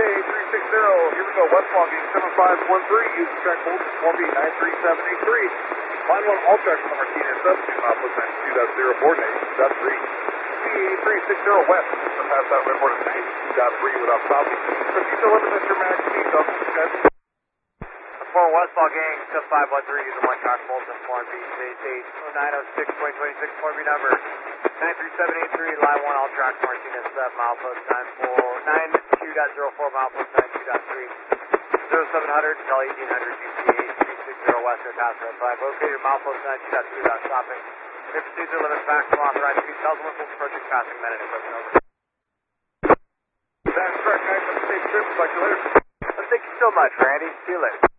here we go, Westlaw Gang 7513, use track hold, 4B 93783. Line 1, all tracks on Martinez, 17 mile plus 92.04, 92.3. C360 West, to pass out redboard at 92.3 without stopping. Proceed to limit Mr. Max, speed up, guys. 4 Westlaw Gang 7513, using 1 track hold, 4B, stage 8, 906.26, 4B number 93783, line 1, all tracks Martinez, 7 mile plus 92.04, mile plus 92.3. 0700 until 1800 GC 360 West or pass red flag. Located mile post 92.3 without stopping. If procedure limits maximum authorized speed, tells them whistles approaching passing men and equipment over. That's correct, guys. Have a safe trip. Talk to you later. Thank you so much, Randy. See you later.